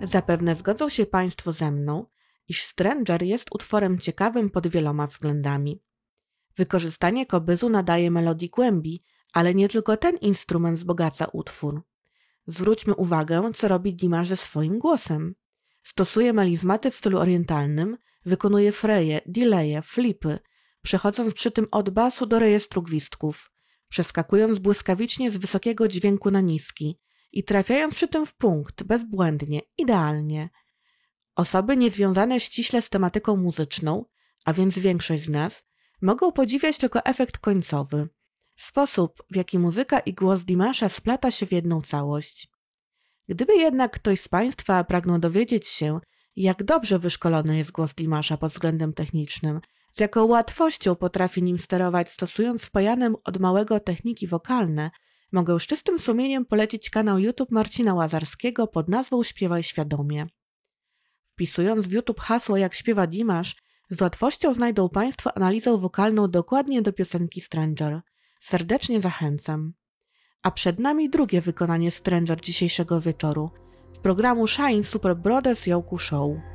Zapewne zgodzą się Państwo ze mną, iż Stranger jest utworem ciekawym pod wieloma względami. Wykorzystanie kobyzu nadaje melodii głębi, ale nie tylko ten instrument wzbogaca utwór. Zwróćmy uwagę, co robi Dimash ze swoim głosem. Stosuje melizmaty w stylu orientalnym, wykonuje freje, delaye, flipy, przechodząc przy tym od basu do rejestru gwizdków, przeskakując błyskawicznie z wysokiego dźwięku na niski i trafiając przy tym w punkt, bezbłędnie, idealnie. Osoby niezwiązane ściśle z tematyką muzyczną, a więc większość z nas, mogą podziwiać tylko efekt końcowy. Sposób, w jaki muzyka i głos Dimasha splata się w jedną całość. Gdyby jednak ktoś z Państwa pragnął dowiedzieć się, jak dobrze wyszkolony jest głos Dimasha pod względem technicznym, z jaką łatwością potrafi nim sterować stosując wpajanym od małego techniki wokalne, mogę z czystym sumieniem polecić kanał YouTube Marcina Łazarskiego pod nazwą Śpiewaj Świadomie. Wpisując w YouTube hasło jak śpiewa Dimash, z łatwością znajdą Państwo analizę wokalną dokładnie do piosenki Stranger. Serdecznie zachęcam. A przed nami drugie wykonanie Stranger dzisiejszego wieczoru z programu Shine Super Brothers Yoku Show.